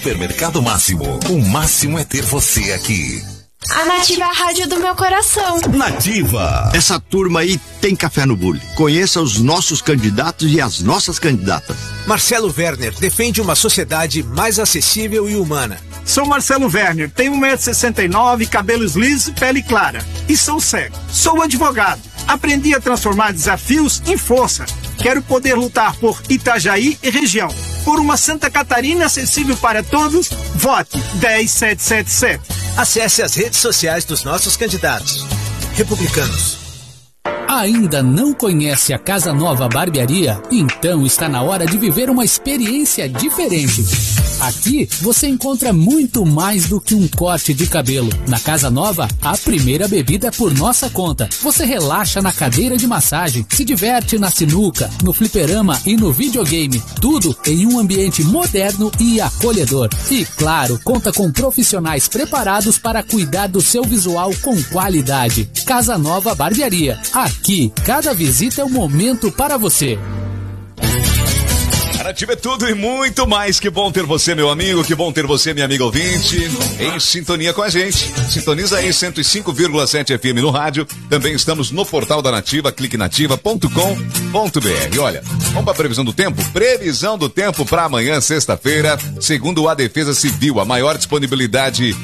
Supermercado Máximo. O máximo é ter você aqui. A Nativa é a rádio do meu coração. Nativa. Essa turma aí tem café no bule. Conheça os nossos candidatos e as nossas candidatas. Marcelo Werner defende uma sociedade mais acessível e humana. Sou Marcelo Werner, tenho 1,69 m, cabelos lisos e pele clara. E sou cego. Sou advogado. Aprendi a transformar desafios em força. Quero poder lutar por Itajaí e região. Por uma Santa Catarina acessível para todos, vote 10777. Acesse as redes sociais dos nossos candidatos. Republicanos. Ainda não conhece a Casa Nova Barbearia? Então está na hora de viver uma experiência diferente. Aqui você encontra muito mais do que um corte de cabelo. Na Casa Nova, a primeira bebida é por nossa conta. Você relaxa na cadeira de massagem, se diverte na sinuca, no fliperama e no videogame. Tudo em um ambiente moderno e acolhedor. E claro, conta com profissionais preparados para cuidar do seu visual com qualidade. Casa Nova Barbearia. Aqui, cada visita é um momento para você. Nativa é tudo e muito mais. Que bom ter você, meu amigo, que bom ter você, minha amiga ouvinte, em sintonia com a gente. Sintoniza aí 105,7 FM no rádio. Também estamos no portal da Nativa, cliquenativa.com.br. Olha, vamos para a previsão do tempo? Previsão do tempo para amanhã, sexta-feira, segundo a Defesa Civil, a maior disponibilidade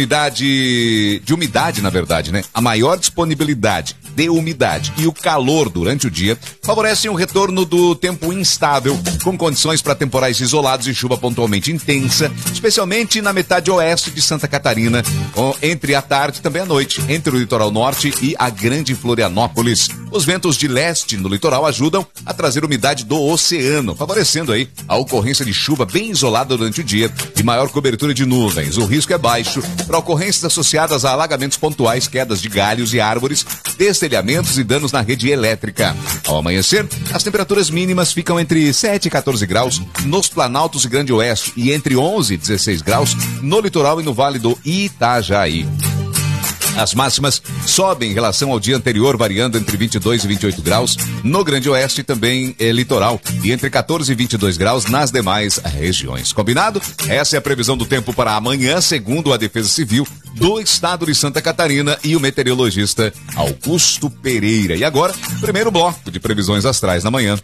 de umidade, na verdade, né? A maior disponibilidade de umidade e o calor durante o dia favorecem o retorno do tempo instável, com condições para temporais isolados e chuva pontualmente intensa, especialmente na metade oeste de Santa Catarina, entre a tarde e também à noite, entre o litoral norte e a Grande Florianópolis. Os ventos de leste no litoral ajudam a trazer umidade do oceano, favorecendo aí a ocorrência de chuva bem isolada durante o dia e maior cobertura de nuvens. O risco é baixo para ocorrências associadas a alagamentos pontuais, quedas de galhos e árvores, destelhamentos e danos na rede elétrica. Ao amanhecer, as temperaturas mínimas ficam entre 7 e 14 graus nos Planaltos e Grande Oeste e entre 11 e 16 graus no litoral e no Vale do Itajaí. As máximas sobem em relação ao dia anterior, variando entre 22 e 28 graus no Grande Oeste e também litoral, e entre 14 e 22 graus nas demais regiões. Combinado? Essa é a previsão do tempo para amanhã, segundo a Defesa Civil do Estado de Santa Catarina e o meteorologista Augusto Pereira. E agora, primeiro bloco de previsões astrais na manhã.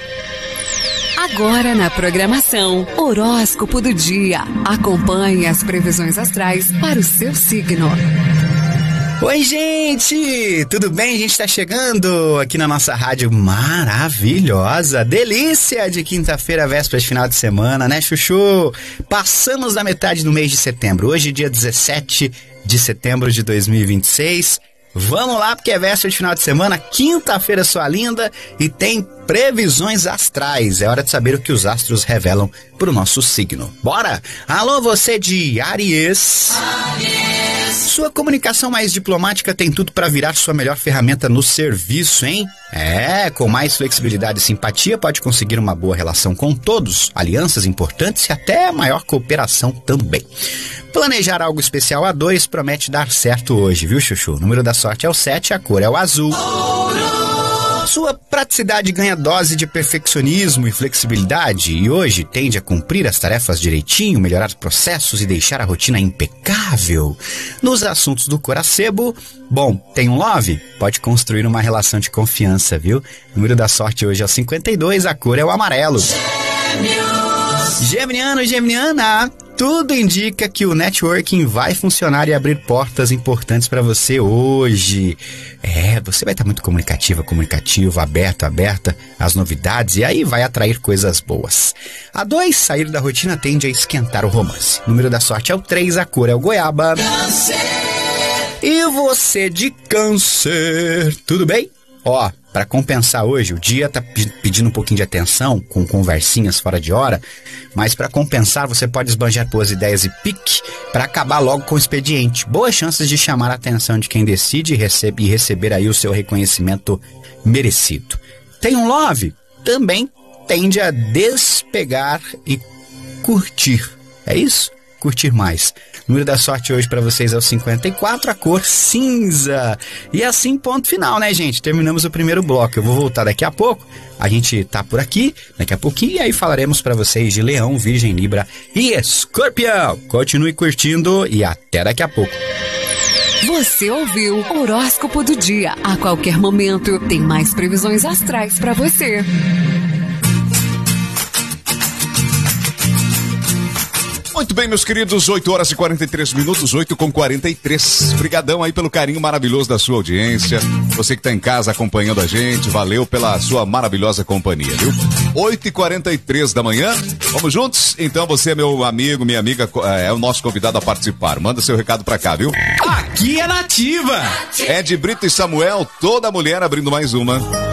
Agora na programação, horóscopo do dia. Acompanhe as previsões astrais para o seu signo. Oi, gente! Tudo bem? A gente está chegando aqui na nossa rádio maravilhosa. Delícia de quinta-feira, véspera de final de semana, né, Chuchu? Passamos da metade do mês de setembro. Hoje, dia 17 de setembro de 2026. Vamos lá, porque é véspera de final de semana, quinta-feira sua linda, e tem previsões astrais. É hora de saber o que os astros revelam pro nosso signo. Bora? Alô, você de Áries. Sua comunicação mais diplomática tem tudo para virar sua melhor ferramenta no serviço, hein? Com mais flexibilidade e simpatia, pode conseguir uma boa relação com todos, alianças importantes e até maior cooperação também. Planejar algo especial a dois promete dar certo hoje, viu, Chuchu? O número da sorte é o 7, a cor é o azul. Sua praticidade ganha dose de perfeccionismo e flexibilidade e hoje tende a cumprir as tarefas direitinho, melhorar processos e deixar a rotina impecável. Nos assuntos do coração, bom, tem um love? Pode construir uma relação de confiança, viu? O número da sorte hoje é o 52, a cor é o amarelo. Geminiano e Geminiana, tudo indica que o networking vai funcionar e abrir portas importantes para você hoje. Você vai estar muito comunicativo, aberta às novidades e aí vai atrair coisas boas. A 2, sair da rotina tende a esquentar o romance. O número da sorte é o 3, a cor é o goiaba. E você de Câncer, tudo bem? Para compensar hoje, o dia tá pedindo um pouquinho de atenção, com conversinhas fora de hora, mas para compensar você pode esbanjar boas ideias e pique para acabar logo com o expediente. Boas chances de chamar a atenção de quem decide e receber aí o seu reconhecimento merecido. Tem um love? Também tende a despegar e curtir. É isso? curtir mais. O número da sorte hoje para vocês é o 54, a cor cinza. E assim, ponto final, né, gente? Terminamos o primeiro bloco. Eu vou voltar daqui a pouco. A gente tá por aqui, daqui a pouquinho, e aí falaremos para vocês de Leão, Virgem, Libra e Escorpião. Continue curtindo e até daqui a pouco. Você ouviu Horóscopo do Dia. A qualquer momento tem mais previsões astrais para você. Muito bem, meus queridos, 8 horas e 43 minutos, 8h43. Obrigadão aí pelo carinho maravilhoso da sua audiência. Você que tá em casa acompanhando a gente, valeu pela sua maravilhosa companhia, viu? 8h43 da manhã, vamos juntos? Então você, meu amigo, minha amiga, é o nosso convidado a participar. Manda seu recado pra cá, viu? Aqui é Nativa! Ed Brito e Samuel, toda mulher abrindo mais uma.